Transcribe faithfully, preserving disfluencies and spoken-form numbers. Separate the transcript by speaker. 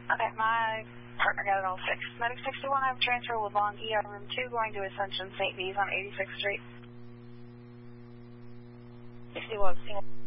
Speaker 1: Okay, my partner got it all fixed. Medic sixty-one, I have a transfer with Long E R room two going to Ascension Saint V's on eighty-sixth Street.
Speaker 2: sixty-one, single.